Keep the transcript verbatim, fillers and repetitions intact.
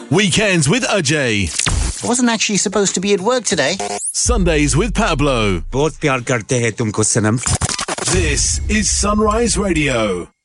Weekends with Ajay. Wasn't actually supposed to be at work today. Sundays with Pablo. बहुत प्यार करते हैं तुमको सनम. This is Sunrise Radio.